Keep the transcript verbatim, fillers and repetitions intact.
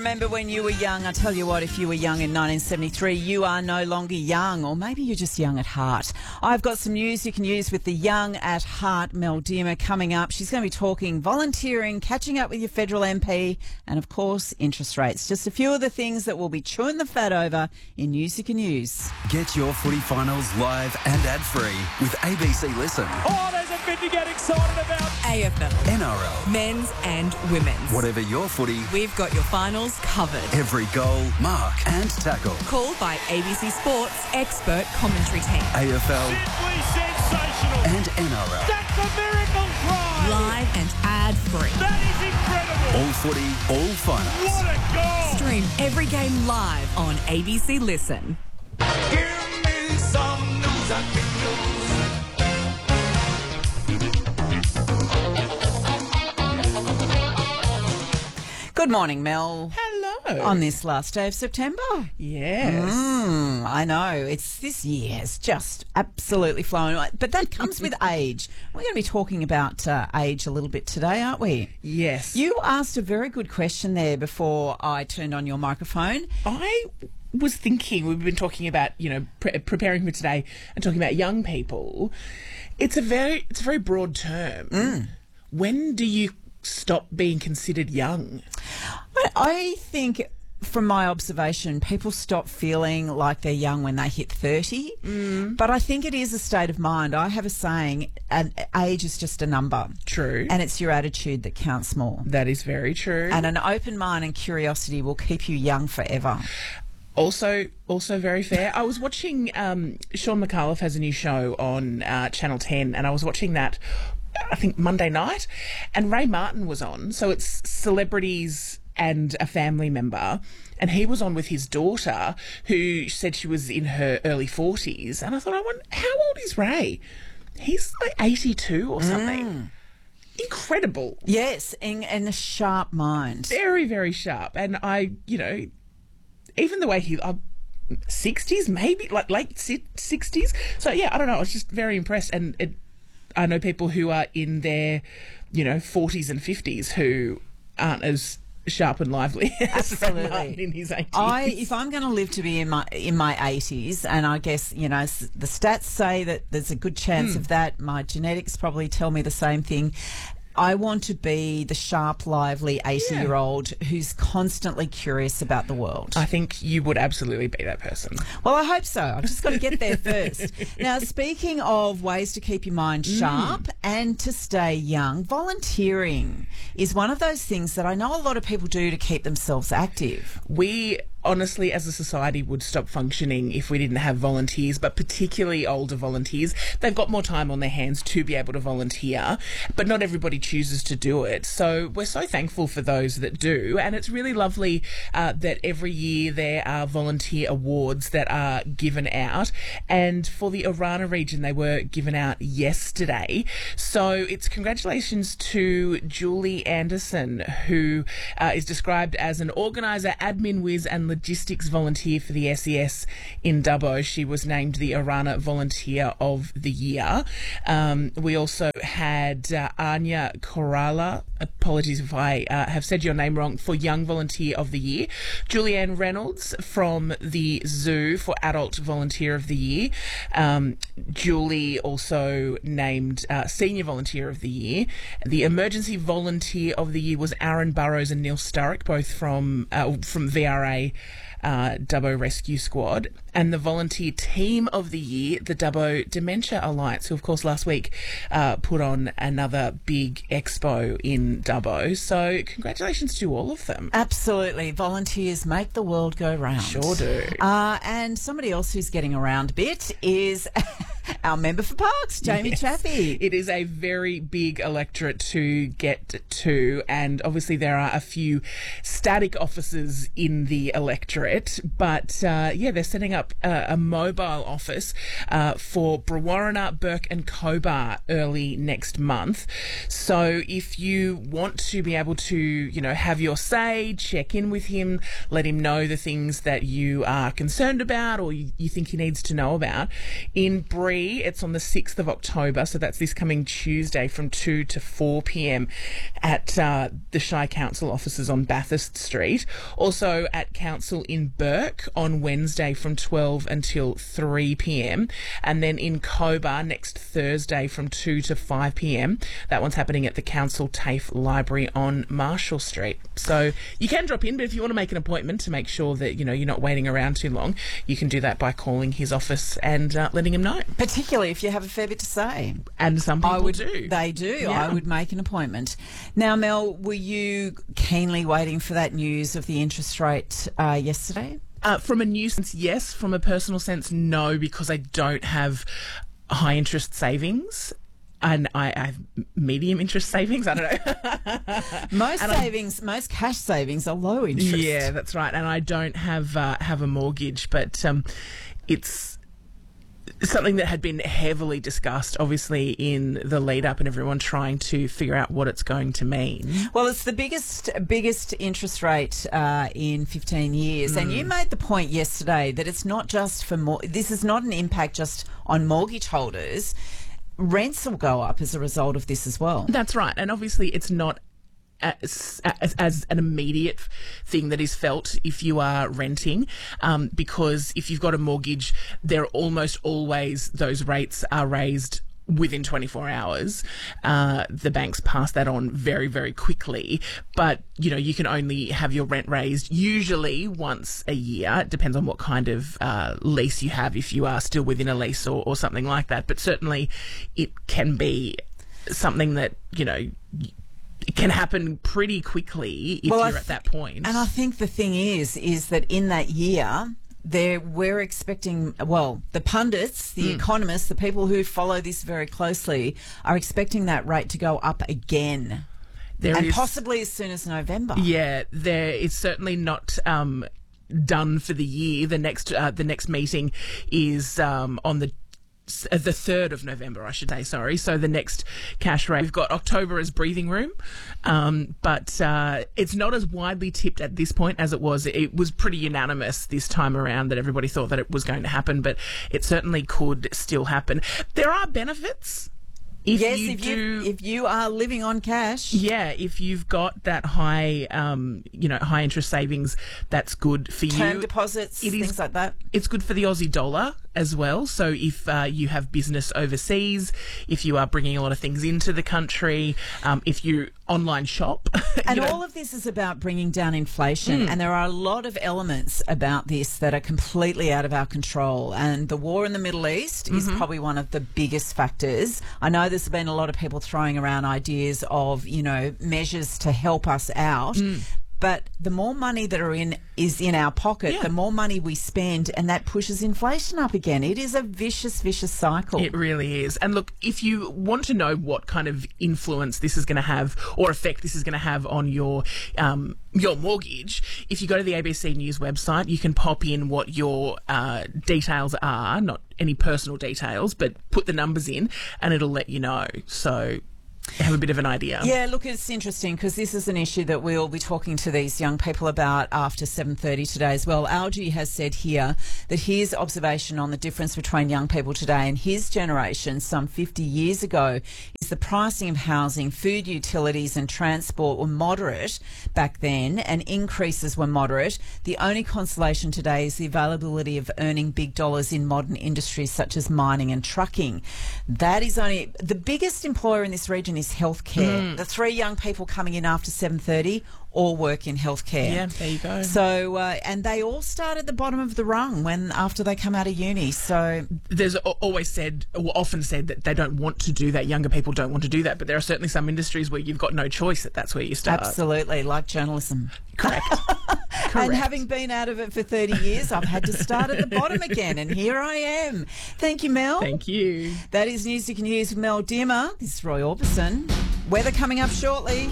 remember when you were young? I tell you what, if you were young in nineteen seventy-three, you are no longer young, or maybe you're just young at heart. I've got some news you can use with the Young at Heart Mel Diemer coming up. She's going to be talking volunteering, catching up with your federal M P, and of course, interest rates. Just a few of the things that we'll be chewing the fat over in News You Can Use. Get your footy finals live and ad-free with A B C Listen. Oh, there's a bit to get excited about. A F L, N R L, men's and women's. whatever your footy, We've got your finals covered. every goal, mark and tackle. Called by A B C Sports expert commentary team. A F L Simply sensational. and N R L. That's a miracle try. Live and ad-free. That is incredible. All footy, all finals. What a goal. Stream every game live on A B C Listen. Give me some news I can use. Good morning, Mel. Hello. On this last day of September. Yes. Mm, I know. It's this year has just absolutely flown. But that comes with age. We're going to be talking about uh, age a little bit today, aren't we? Yes. You asked a very good question there before I turned on your microphone. I was thinking, we've been talking about, you know, pre- preparing for today and talking about young people. It's a very, it's a very broad term. Mm. When do you stop being considered young? But I think, from my observation, people stop feeling like they're young when they hit thirty. Mm. But I think it is a state of mind. I have a saying, an age is just a number. True. And it's your attitude that counts more. That is very true. And an open mind and curiosity will keep you young forever. Also, also very fair. I was watching, um, Sean McAuliffe has a new show on uh, Channel ten, and I was watching that, I think, Monday night, and Ray Martin was on. So it's celebrities and a family member, and he was on with his daughter, who said she was in her early forties. And I thought, I wonder, how old is Ray? He's like eighty-two or something. Mm. Incredible. Yes, and, and a sharp mind. Very, very sharp. And I, you know, even the way he... Uh, sixties, maybe, like late sixties. So, yeah, I don't know. I was just very impressed. And it, I know people who are in their, you know, forties and fifties who aren't as sharp and lively as Ray Martin in his eighties. I, if I'm going to live to be in my in my eighties, and I guess, you know, s- the stats say that there's a good chance Mm. of that. My genetics probably tell me the same thing. I want to be the sharp, lively eighty-year-old who's constantly curious about the world. I think you would absolutely be that person. Well, I hope so. I've just got to get there first. Now, speaking of ways to keep your mind sharp and to stay young, volunteering is one of those things that I know a lot of people do to keep themselves active. We honestly, as a society, would stop functioning if we didn't have volunteers, but particularly older volunteers. They've got more time on their hands to be able to volunteer, but not everybody chooses to do it. So we're so thankful for those that do, and it's really lovely uh, that every year there are volunteer awards that are given out, and for the Orana region they were given out yesterday. So it's congratulations to Julie Anderson, who uh, is described as an organiser, admin whiz and logistics volunteer for the S E S in Dubbo. She was named the Orana Volunteer of the Year. Um, we also had uh, Anya Korala, apologies if I uh, have said your name wrong, for Young Volunteer of the Year. Julianne Reynolds from the Zoo for Adult Volunteer of the Year. Um, Julie also named uh, Senior Volunteer of the Year. The Emergency Volunteer of the Year was Aaron Burrows and Neil Sturrock, both from uh, from V R A Uh, Dubbo Rescue Squad. And the Volunteer Team of the Year, the Dubbo Dementia Alliance, who of course last week uh, put on another big expo in Dubbo. So congratulations to all of them. Absolutely. Volunteers make the world go round. Sure do. Uh, and somebody else who's getting around a bit is our member for Parks, Jamie Yes. Chappie. It is a very big electorate to get to, and obviously there are a few static offices in the electorate, but uh, yeah, they're setting up a, a mobile office uh, for Brewarrina, Burke and Cobar early next month. So if you want to be able to, you know, have your say, check in with him, let him know the things that you are concerned about or you, you think he needs to know about, in brief free. It's on the sixth of October, so that's this coming Tuesday from two to four p.m. at uh, the Shire Council offices on Bathurst Street. Also at Council in Burke on Wednesday from twelve until three p.m. And then in Cobar next Thursday from two to five p.m. That one's happening at the Council TAFE Library on Marshall Street. So you can drop in, but if you want to make an appointment to make sure that, you know, you're not waiting around too long, you can do that by calling his office and uh, letting him know. Particularly if you have a fair bit to say. And some people I would, do. They do. Yeah. I would make an appointment. Now, Mel, were you keenly waiting for that news of the interest rate uh, yesterday? Uh, from a nuisance, yes. From a personal sense, no, because I don't have high interest savings. And I, I have medium interest savings. I don't know. Most And I- savings, most cash savings are low interest. Yeah, that's right. And I don't have uh, have a mortgage, but um, it's something that had been heavily discussed, obviously, in the lead up, and everyone trying to figure out what it's going to mean. Well, it's the biggest biggest interest rate uh, in fifteen years, and you made the point yesterday that it's not just for more. This is not an impact just on mortgage holders. Rents will go up as a result of this as well. That's right. And obviously, it's not as, as, as an immediate thing that is felt if you are renting, um, because if you've got a mortgage, there are almost always those rates are raised within twenty-four hours. Uh, the banks pass that on very, very quickly. But, you know, you can only have your rent raised usually once a year. It depends on what kind of uh, lease you have, if you are still within a lease or, or something like that. But certainly it can be something that, you know, it can happen pretty quickly if Well, I you're at th- that point. And I think the thing is, is that in that year, there we're expecting, well, the pundits, the Hmm. economists, the people who follow this very closely are expecting that rate to go up again. There and is- possibly as soon as November. Yeah, there is certainly not um, done for the year. The next uh, the next meeting is um, on the uh, the third of November, I should say. Sorry. So the next cash rate, we've got October as breathing room, um, but uh, it's not as widely tipped at this point as it was. It was pretty unanimous this time around that everybody thought that it was going to happen, but it certainly could still happen. There are benefits. If Yes, you if do, you if you are living on cash. yeah, if you've got that high, um, you know, high interest savings, that's good for Term you. deposits, It is- things like that. It's good for the Aussie dollar as well. So if uh, you have business overseas, if you are bringing a lot of things into the country, um, if you online shop, And you know, all of this is about bringing down inflation. And there are a lot of elements about this that are completely out of our control. And the war in the Middle East is probably one of the biggest factors. I know there's been a lot of people throwing around ideas of, you know, measures to help us out. But the more money that are in is in our pocket, Yeah. the more money we spend, and that pushes inflation up again. It is a vicious, vicious cycle. It really is. And look, if you want to know what kind of influence this is going to have or effect this is going to have on your um, your mortgage, if you go to the A B C News website, you can pop in what your uh, details are, not any personal details, but put the numbers in and it'll let you know. So have a bit of an idea. Yeah, look, it's interesting because this is an issue that we'll be talking to these young people about after seven thirty today as well. Algie has said here that his observation on the difference between young people today and his generation some fifty years ago is the pricing of housing, food, utilities and transport were moderate back then and increases were moderate. The only consolation today is the availability of earning big dollars in modern industries such as mining and trucking. That is only the biggest employer in this region is healthcare. The three young people coming in after seven thirty all work in healthcare. Yeah, there you go. So, uh, and they all start at the bottom of the rung when after they come out of uni. So, There's a- always said, or often said, that they don't want to do that. Younger people don't want to do that. But there are certainly some industries where you've got no choice that that's where you start. absolutely, like journalism. Correct. Correct. And having been out of it for thirty years, I've had to start at the bottom again, and here I am. Thank you, Mel. Thank you. That is Music and News with Mel Dimmer. This is Roy Orbison. Weather coming up shortly.